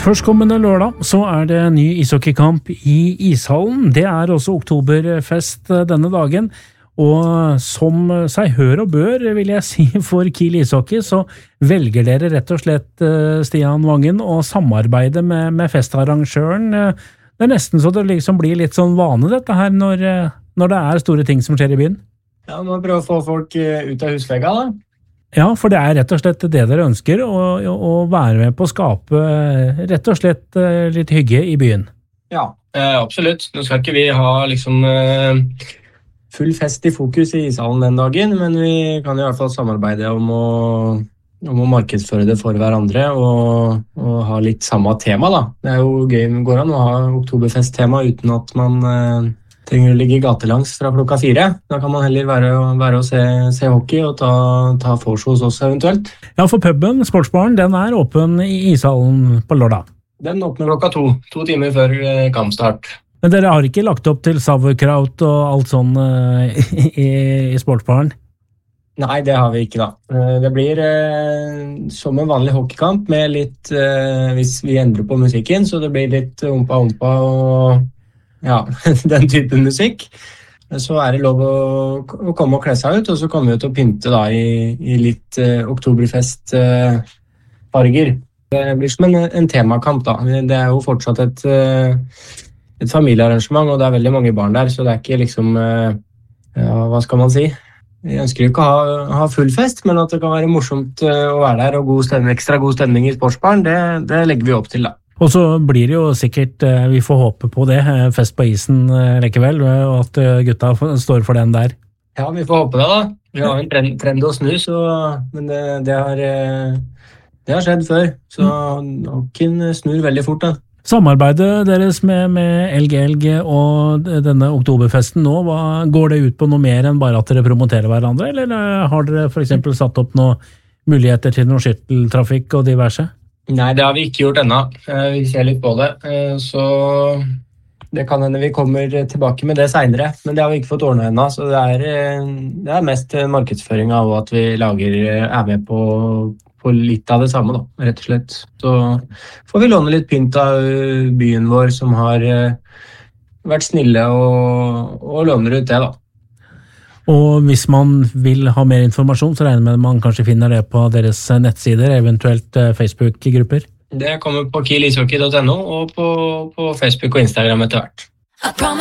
Førstkommende lørdag så det ny ishockeykamp i ishallen. Det også oktoberfest denne dagen, og som seg hør og bør, vil jeg si, for Kiel Ishockey, så velger dere rett og slett, Stian Vangen, å samarbeide med festarrangøren. Det nesten så det liksom blir litt sånn vane dette her, når det store ting som skjer i byen. Ja, må prøve å få folk ut av husvegga da. Ja, for det rett og slett det dere ønsker, å være med på å skape rett og slett litt hygge i byen. Ja, absolutt. Nå skal ikke vi ha liksom full fest i fokus i ishallen den dagen, men vi kan i hvert fall samarbeide om å markedsføre det for hverandre og ha litt samme tema da. Det jo gøy, går an å ha oktoberfest-tema uten at man trenger å ligge i gatelangs fra klokka 4. Da kan man heller være og se hockey og ta vors hos oss eventuelt. Ja, for puben, sportsbaren, den åpen i ishallen på lørdag. Den åpner klokka 2 timer før kampstart. Men dere har ikke lagt opp til sauerkraut og alt sånn i sportsbaren? Nei, det har vi ikke da. Det blir som en vanlig hockeykamp med litt, hvis vi endrer på musikken, så det blir litt ompa og ja, den typen musikk. Så det lov å komme og kle seg ut, og så kommer vi til å pynte da i litt oktoberfest farger. Det blir som en temakamp da. Det jo fortsatt et familiearrangement, og det veldig mange barn der, så det ikke liksom, ja, hva skal man si? Vi ønsker jo ikke å ha full fest, men at det kan være morsomt å være der, og ekstra god stemning i sportsbaren, det legger vi opp til da. Og så blir det jo sikkert, vi får håpe på det, fest på isen likevel, og at gutta står for den der. Ja, vi får håpe det da. Vi har en trend å snu, men det har skjedd før, så hockeyen snur veldig fort da. Samarbeidet deres med Elg og denne oktoberfesten nå, går det ut på noe mer enn bare at dere promoterer hverandre, eller har dere for eksempel satt opp noen muligheter til noen skytteltrafikk og diverse? Nei, det har vi ikke gjort ennå. Vi ser litt på det, så det kan hende vi kommer tilbake med det senere, men det har vi ikke fått ordnet ennå, så det mest markedsføring av at vi med på litt av det samme da, rett og slett. Så får vi låne litt pynt av byen vår som har vært snille og låner ut det da. Og hvis man vil ha mer informasjon, så regner jeg med at man kanskje finner det på deres nettsider, eventuelt Facebook-grupper? Det kommer på kielishockey.no og på Facebook og Instagram etter hvert.